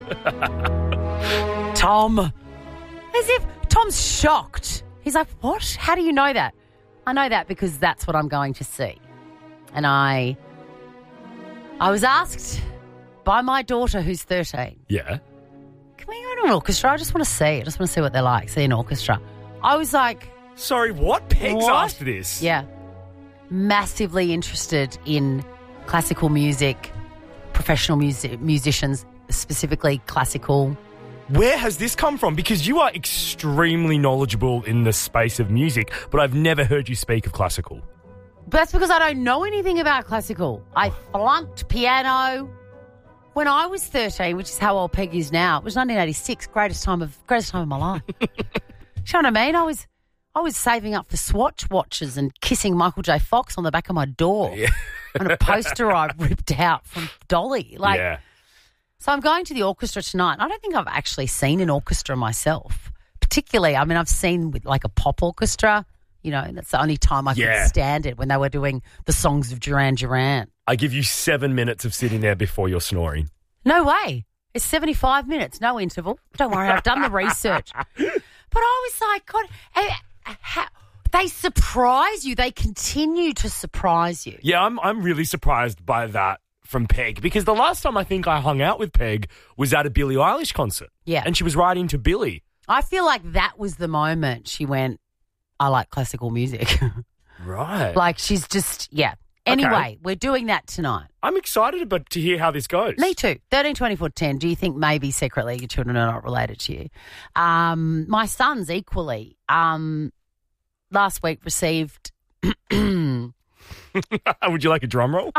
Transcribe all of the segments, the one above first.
Tom. As if Tom's shocked. He's like, what? How do you know that? I know that because that's what I'm going to see. And I was asked by my daughter who's 13. Yeah. Can we go to an orchestra? I just want to see. I just want to see what they're like, see an orchestra. I was like... Sorry, what? Peg's what? asked this? Yeah. Massively interested in classical music, professional musicians, specifically classical. Where has this come from? Because you are extremely knowledgeable in the space of music, but I've never heard you speak of classical. But that's because I don't know anything about classical. I flunked piano when I was 13, which is how old Peg is now. It was 1986, greatest time of my life. You know what I mean? I was saving up for Swatch watches and kissing Michael J. Fox on the back of my door and a poster I ripped out from Dolly. Yeah. So I'm going to the orchestra tonight. I don't think I've actually seen an orchestra myself, particularly. I mean, I've seen with like a pop orchestra. You know, that's the only time I could stand it when they were doing the songs of Duran Duran. I give you 7 minutes of sitting there before you're snoring. No way. It's 75 minutes, no interval. Don't worry, I've done the research. But I was like, God, they surprise you. They continue to surprise you. Yeah, I'm really surprised by that from Peg, because the last time I think I hung out with Peg was at a Billie Eilish concert. Yeah. And she was writing to Billie. I feel like that was the moment she went, I like classical music. Right. Like she's just, Anyway, We're doing that tonight. I'm excited to hear how this goes. Me too. 13, 24, 10. Do you think maybe secretly your children are not related to you? My sons equally. Last week received... Would you like a drum roll?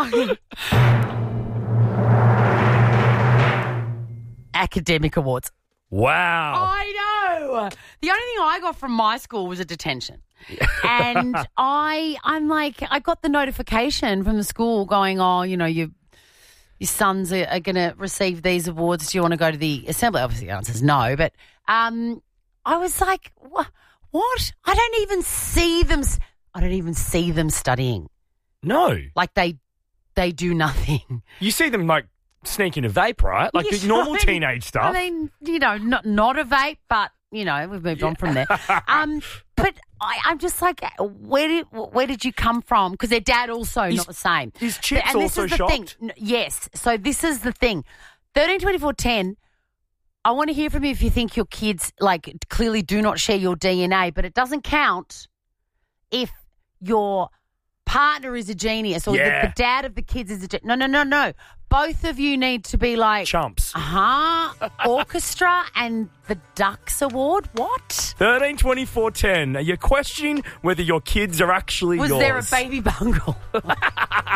Academic awards. Wow. I know. The only thing I got from my school was a detention. And I'm like, I got the notification from the school going, your sons are going to receive these awards. Do you want to go to the assembly? Obviously, the answer is no. But I was like, what? I don't even see them studying. No. Like they do nothing. You see them like sneaking a vape, right? Like the normal teenage stuff. I mean, not a vape, but, we've moved on from there. But I'm just like, where did you come from? Because their dad also not the same. His chips and this also is the shocked? thing. Yes. So this is the thing. 13, 24, 10, I want to hear from you if you think your kids, clearly do not share your DNA, but it doesn't count if your partner is a genius or the dad of the kids is a genius. No. Both of you need to be like... Chumps. Orchestra and the Ducks Award. What? 13, 24, 10. You're questioning whether your kids are actually yours. Was there a baby bungle?